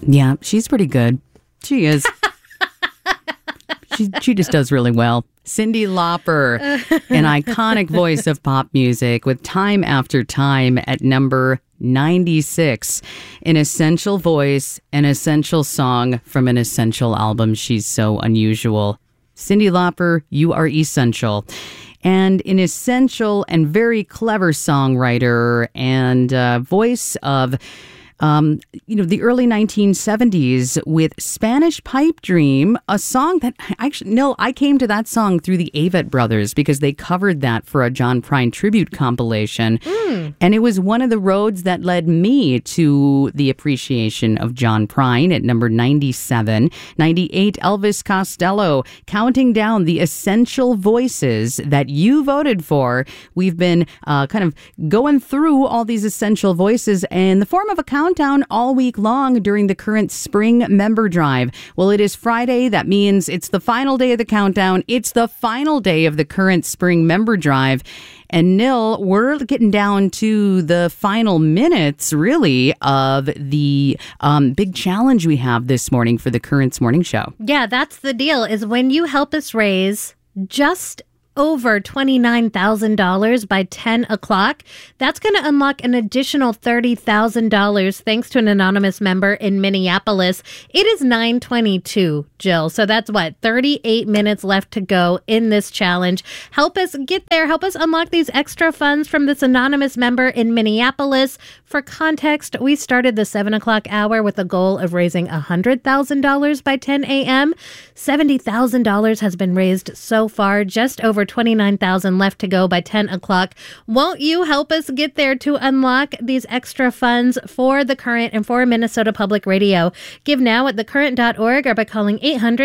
Yeah, she's pretty good. She is. She just does really well. Cyndi Lauper, an iconic voice of pop music with Time After Time at number 96. An essential voice, an essential song from an essential album. She's so unusual. Cyndi Lauper, you are essential. And an essential and very clever songwriter and voice of the early 1970s with Spanish Pipe Dream, a song that I came to that song through the Avett Brothers because they covered that for a John Prine tribute compilation. And it was one of the roads that led me to the appreciation of John Prine at number 97. 98, Elvis Costello, counting down the essential voices that you voted for. We've been kind of going through all these essential voices in the form of a countdown all week long during the current spring member drive. Well, it is Friday. That means it's the final day of the countdown. It's the final day of the current spring member drive. And Nil, we're getting down to the final minutes, really, of the big challenge we have this morning for the Currents Morning Show. Yeah, that's the deal, is when you help us raise just over $29,000 by 10 o'clock. That's going to unlock an additional $30,000 thanks to an anonymous member in Minneapolis. It is 9:22, Jill. So that's 38 minutes left to go in this challenge. Help us get there. Help us unlock these extra funds from this anonymous member in Minneapolis. For context, we started the 7 o'clock hour with a goal of raising $100,000 by 10 a.m. $70,000 has been raised so far, just over $29,000 left to go by 10 o'clock. Won't you help us get there to unlock these extra funds for The Current and for Minnesota Public Radio? Give now at thecurrent.org or by calling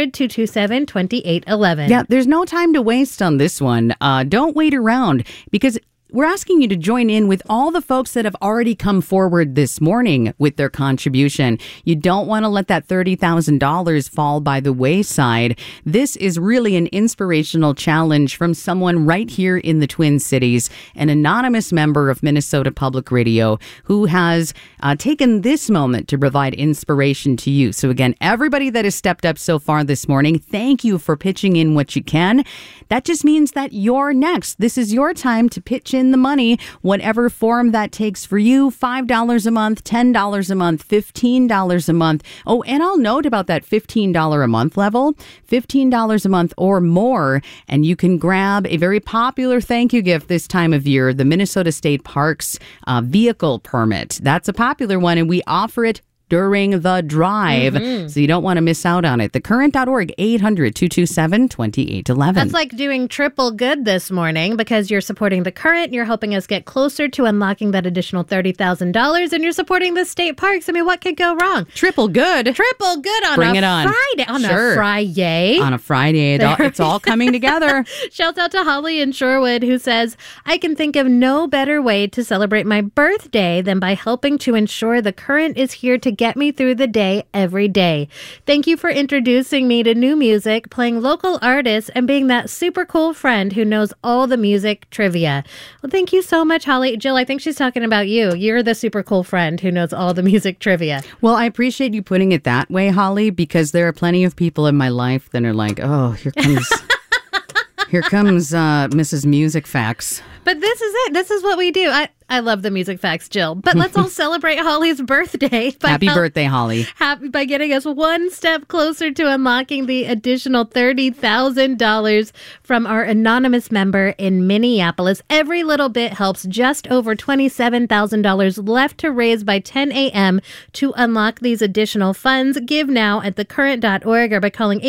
800-227-2811. Yeah, there's no time to waste on this one. Don't wait around because we're asking you to join in with all the folks that have already come forward this morning with their contribution. You don't want to let that $30,000 fall by the wayside. This is really an inspirational challenge from someone right here in the Twin Cities, an anonymous member of Minnesota Public Radio who has taken this moment to provide inspiration to you. So again, everybody that has stepped up so far this morning, thank you for pitching in what you can. That just means that you're next. This is your time to pitch in the money, whatever form that takes for you. $5 a month, $10 a month, $15 a month. Oh, and I'll note about that $15 a month level, $15 a month or more, and you can grab a very popular thank you gift this time of year, the Minnesota State Parks vehicle permit. That's a popular one, and we offer it during the drive. So you don't want to miss out on it. Thecurrent.org, 800-227-2811. That's like doing triple good this morning because you're supporting The Current, you're helping us get closer to unlocking that additional $30,000, and you're supporting the state parks. I mean, what could go wrong? Triple good. Triple good on Bring a it on. Friday. On Sure. a Friday. On a Friday. It's all coming together. Shouts out to Holly in Shorewood, who says, I can think of no better way to celebrate my birthday than by helping to ensure The Current is here to get me through the day every day. Thank you for introducing me to new music, playing local artists, and being that super cool friend who knows all the music trivia. Well, thank you so much, Holly. Jill, I think she's talking about you. You're the super cool friend who knows all the music trivia. Well, I appreciate you putting it that way, Holly, because there are plenty of people in my life that are like, oh, here comes... Here comes Mrs. Music Facts. But this is it. This is what we do. I love the music facts, Jill. But let's all celebrate Holly's birthday. Happy birthday, Holly. By getting us one step closer to unlocking the additional $30,000 from our anonymous member in Minneapolis. Every little bit helps. Just over $27,000 left to raise by 10 a.m. to unlock these additional funds. Give now at thecurrent.org or by calling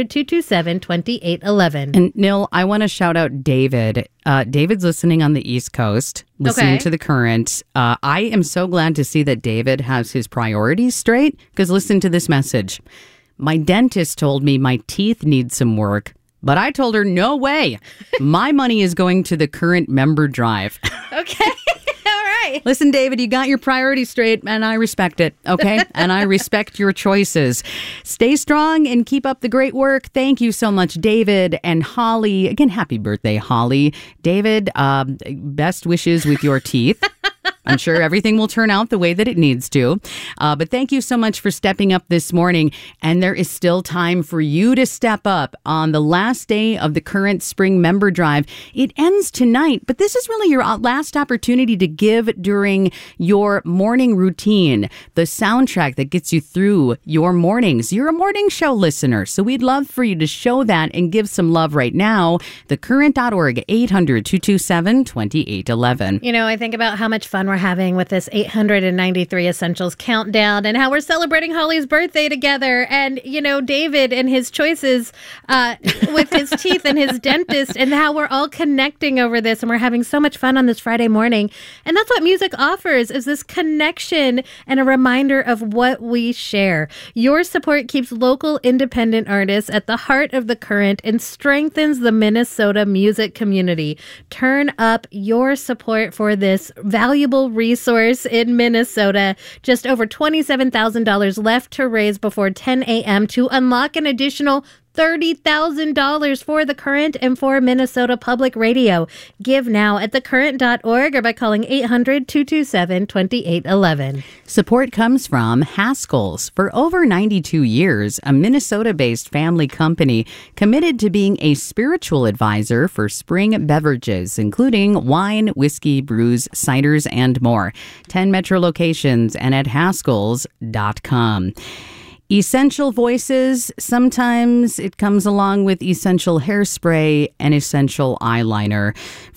800-227-2811. And Nil, I want to shout out David. David's listening on the East Coast, listening to The Current. I am so glad to see that David has his priorities straight, because listen to this message. My dentist told me my teeth need some work, but I told her, no way. My money is going to The Current member drive. Okay. Listen, David, you got your priorities straight, and I respect it, okay? And I respect your choices. Stay strong and keep up the great work. Thank you so much, David and Holly. Again, happy birthday, Holly. David, best wishes with your teeth. I'm sure everything will turn out the way that it needs to. But thank you so much for stepping up this morning. And there is still time for you to step up on the last day of the current spring member drive. It ends tonight, but this is really your last opportunity to give during your morning routine, the soundtrack that gets you through your mornings. You're a morning show listener, so we'd love for you to show that and give some love right now. Thecurrent.org, 800-227-2811. You know, I think about how much fun we're having with this 893 Essentials countdown and how we're celebrating Holly's birthday together. And, you know, David and his choices with his teeth and his dentist, and how we're all connecting over this. And we're having so much fun on this Friday morning. And that's what music offers, is this connection and a reminder of what we share. Your support keeps local independent artists at the heart of The Current and strengthens the Minnesota music community. Turn up your support for this valuable resource in Minnesota. Just over $27,000 left to raise before 10 a.m. to unlock an additional $30,000 for The Current and for Minnesota Public Radio. Give now at thecurrent.org or by calling 800-227-2811. Support comes from Haskell's. For over 92 years, a Minnesota-based family company committed to being a spiritual advisor for spring beverages, including wine, whiskey, brews, ciders, and more. 10 metro locations and at haskells.com. Essential voices, sometimes it comes along with essential hairspray and essential eyeliner.